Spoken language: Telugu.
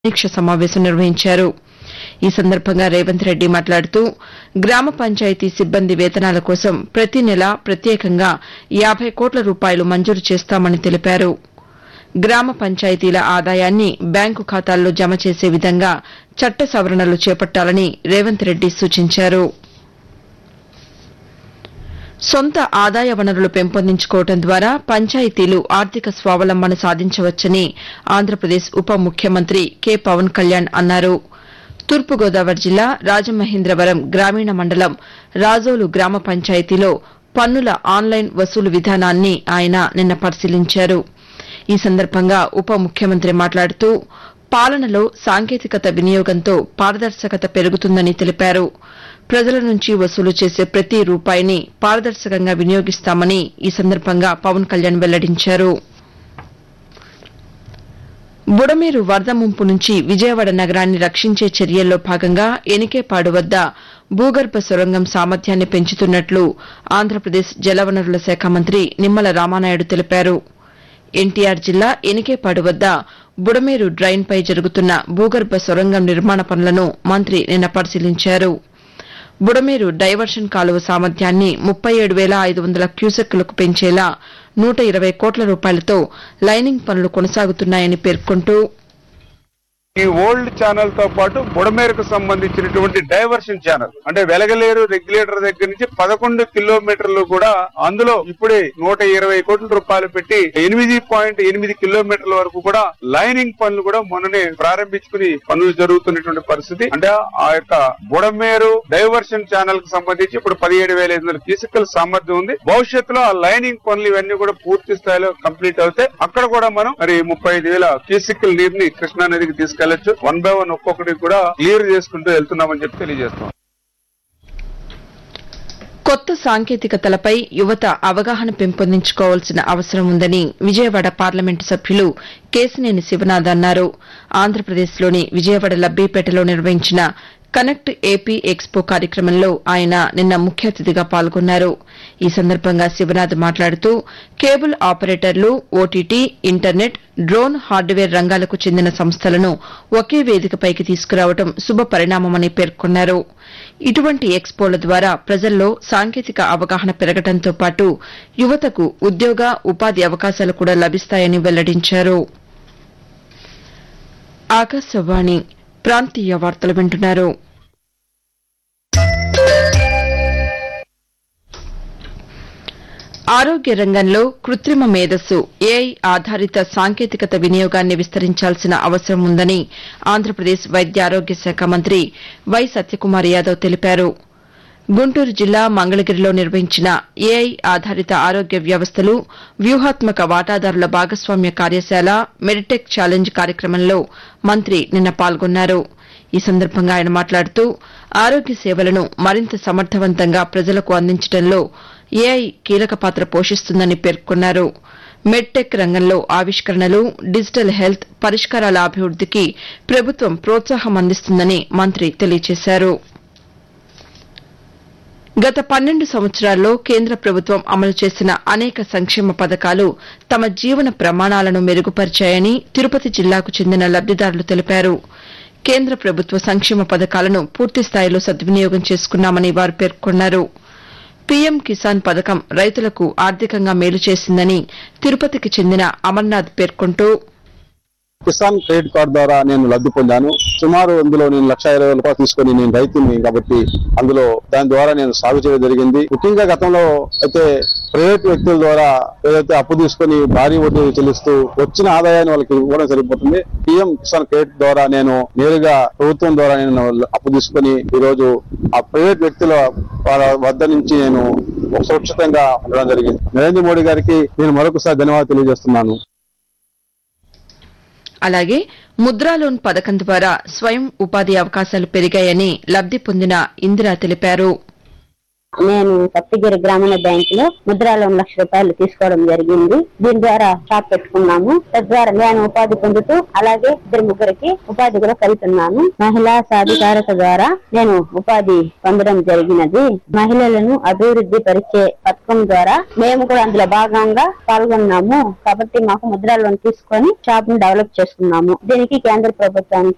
సమీక్ష సమావేశం నిర్వహించారు. ఈ సందర్భంగా రేవంత్ రెడ్డి మాట్లాడుతూ గ్రామ పంచాయతీ సిబ్బంది వేతనాల కోసం ప్రతి నెల ప్రత్యేకంగా 50 కోట్ల రూపాయలు మంజూరు చేస్తామని తెలిపారు. గ్రామ పంచాయతీల ఆదాయాన్ని బ్యాంకు ఖాతాల్లో జమ చేసే విధంగా చట్ట సవరణలు చేపట్టాలని రేవంత్ రెడ్డి సూచించారు. సొంత ఆదాయ వనరులు పెంపొందించుకోవడం ద్వారా పంచాయతీలు ఆర్థిక స్వావలంబన సాధించవచ్చని ఆంధ్రప్రదేశ్ ఉప ముఖ్యమంత్రి కె పవన్ కళ్యాణ్ అన్నారు. తూర్పుగోదావరి జిల్లా రాజమహేంద్రవరం గ్రామీణ మండలం రాజోలు గ్రామ పంచాయతీలో పన్నుల ఆన్లైన్ వసూలు విధానాన్ని ఆయన నిన్న పరిశీలించారు. ఈ సందర్భంగా ఉప ముఖ్యమంత్రి మాట్లాడుతూ పాలనలో సాంకేతికత వినియోగంతో పారదర్శకత పెరుగుతుందని తెలిపారు. ప్రజల నుంచి వసూలు చేసే ప్రతి రూపాయిని పారదర్శకంగా వినియోగిస్తామని ఈ సందర్భంగా పవన్ కళ్యాణ్ వెల్లడించారు. బుడమేరు వరద ముంపు నుంచి విజయవాడ నగరాన్ని రక్షించే చర్యల్లో భాగంగా ఎనికేపాడు వద్ద భూగర్భ సొరంగం సామర్థ్యాన్ని పెంచుతున్నట్లు ఆంధ్రప్రదేశ్ జలవనరుల శాఖ మంత్రి నిమ్మల రామానాయుడు తెలిపారు. ఎన్టీఆర్ జిల్లా ఎనికేపాడు వద్ద బుడమేరు డ్రైన్పై జరుగుతున్న భూగర్భ సొరంగం నిర్మాణ పనులను మంత్రి నిన్న పరిశీలించారు. బుడమేరు డైవర్షన్ కాలువ సామర్థ్యాన్ని 37,500 క్యూసెక్కులకు పెంచేలా 120 కోట్ల రూపాయలతో లైనింగ్ పనులు కొనసాగుతున్నాయని పేర్కొంటూ ఈ ఓల్డ్ ఛానల్ తో పాటు బుడమేరుకు సంబంధించినటువంటి డైవర్షన్ ఛానల్ అంటే వెలగలేరు రెగ్యులేటర్ దగ్గర నుంచి 11 కిలోమీటర్లు కూడా అందులో ఇప్పుడే 120 కోట్ల రూపాయలు పెట్టి 8.8 కిలోమీటర్ల వరకు కూడా లైనింగ్ పనులు కూడా మొన్ననే ప్రారంభించుకుని పనులు జరుగుతున్నటువంటి పరిస్థితి. అంటే ఆ యొక్క బుడమేరు డైవర్షన్ ఛానల్ కు సంబంధించి ఇప్పుడు 17,500 క్యూసెక్కుల సామర్థ్యం ఉంది. భవిష్యత్తులో ఆ లైనింగ్ పనులు ఇవన్నీ కూడా పూర్తి స్థాయిలో కంప్లీట్ అవుతాయి. అక్కడ కూడా మనం మరి 35,000 క్యూసెక్కుల నీరుని కృష్ణా నదికి తీసుకెళ్లొచ్చు. 1 by 1 ఒక్కొక్కటి కూడా క్లియర్ చేసుకుంటూ వెళ్తున్నామని చెప్పి తెలియజేస్తాం. కొత్త సాంకేతికతలపై యువత అవగాహన పెంపొందించుకోవాల్సిన అవసరం ఉందని విజయవాడ పార్లమెంటు సభ్యులు కేశినేని శివనాథ్ అన్నారు. ఆంధ్రప్రదేశ్లోని విజయవాడ లబ్బీపేటలో నిర్వహించిన కనెక్ట్ ఏపీ ఎక్స్పో కార్యక్రమంలో ఆయన నిన్న ముఖ్య అతిథిగా పాల్గొన్నారు. ఈ సందర్భంగా శివనాథ్ మాట్లాడుతూ కేబుల్ ఆపరేటర్లు, ఓటీటీ, ఇంటర్నెట్, డ్రోన్ హార్డ్వేర్ రంగాలకు చెందిన సంస్థలను ఒకే వేదికపైకి తీసుకురావడం శుభ పరిణామమని పేర్కొన్నారు. ఇటువంటి ఎక్స్పోల ద్వారా ప్రజల్లో సాంకేతిక అవగాహన పెరగడంతో పాటు యువతకు ఉద్యోగ, ఉపాధి అవకాశాలు కూడా లభిస్తాయని వెల్లడించారు. ఆకాశవాణి ప్రాంతీయ వార్తలు వింటున్నారు. ఆరోగ్య రంగంలో కృత్రిమ మేధస్సు, ఏఐ ఆధారిత సాంకేతికత వినియోగాన్ని విస్తరించాల్సిన అవసరం ఉందని ఆంధ్రప్రదేశ్ వైద్య ఆరోగ్య శాఖ మంత్రి వై సత్యకుమార్ యాదవ్ తెలిపారు. గుంటూరు జిల్లా మంగళగిరిలో నిర్వహించిన ఏఐ ఆధారిత ఆరోగ్య వ్యవస్థలు, వ్యూహాత్మక వాటాదారుల భాగస్వామ్య కార్యశాల మెడిటెక్ ఛాలెంజ్ కార్యక్రమంలో మంత్రి నిన్న పాల్గొన్నారు. ఈ సందర్భంగా ఆయన మాట్లాడుతూ ఆరోగ్య సేవలను మరింత సమర్థవంతంగా ప్రజలకు అందించడంలో ఏఐ కీలక పాత్ర పోషిస్తుందని పేర్కొన్నారు. మెడ్టెక్ రంగంలో ఆవిష్కరణలు, డిజిటల్ హెల్త్ పరిష్కారాల అభివృద్దికి ప్రభుత్వం ప్రోత్సాహం అందిస్తుందని మంత్రి తెలియజేశారు. గత 12 సంవత్సరాల్లో కేంద్ర ప్రభుత్వం అమలు చేసిన అనేక సంక్షేమ పథకాలు తమ జీవన ప్రమాణాలను మెరుగుపరిచాయని తిరుపతి జిల్లాకు చెందిన లబ్దిదారులు తెలిపారు. కేంద్ర ప్రభుత్వ సంక్షేమ పథకాలను పూర్తిస్థాయిలో సద్వినియోగం చేసుకున్నామని వారు పేర్కొన్నారు. పీఎం కిసాన్ పథకం రైతులకు ఆర్థికంగా మేలు చేసిందని తిరుపతికి చెందిన అమర్నాథ్ పేర్కొంటూ కిసాన్ క్రెడిట్ కార్డు ద్వారా నేను లబ్ధి పొందాను. సుమారు అందులో నేను 1,20,000 రూపాయలు తీసుకుని నేను రైతుని కాబట్టి అందులో దాని ద్వారా నేను సాగు చేయడం జరిగింది. ముఖ్యంగా గతంలో అయితే ప్రైవేట్ వ్యక్తుల ద్వారా ఏదైతే అప్పు తీసుకుని భారీ వడ్డీ చెల్లిస్తూ వచ్చిన ఆదాయాన్ని వాళ్ళకి ఇవ్వడం సరిపోతుంది. పీఎం కిసాన్ క్రెడిట్ ద్వారా నేను నేరుగా ప్రభుత్వం ద్వారా నేను అప్పు తీసుకుని ఈ రోజు ఆ ప్రైవేట్ వ్యక్తుల వాళ్ళ వద్ద నుంచి నేను సురక్షితంగా ఉండడం జరిగింది. నరేంద్ర మోడీ గారికి నేను మరొకసారి ధన్యవాదాలు తెలియజేస్తున్నాను. అలాగే ముద్రా లోన్ పథకం ద్వారా స్వయం ఉపాధి అవకాశాలు పెరిగాయని లబ్ది పొందిన ఇందిర తెలిపారు. నేను సప్తగిరి గ్రామీణ బ్యాంక్ లో ముద్రా లోన్ 1,00,000 రూపాయలు తీసుకోవడం జరిగింది. దీని ద్వారా షాప్ పెట్టుకున్నాము. తద్వారా నేను ఉపాధి పొందుతూ అలాగే 2-3 ఉపాధి కూడా కలుగుతున్నాను. మహిళా సాధికారత ద్వారా నేను ఉపాధి పొందడం జరిగినది. మహిళలను అభివృద్ధి పరిచే పథకం ద్వారా మేము కూడా అందులో భాగంగా పాల్గొన్నాము. కాబట్టి మాకు ముద్రా లోన్ తీసుకొని షాప్ ను డెవలప్ చేసుకున్నాము. దీనికి కేంద్ర ప్రభుత్వానికి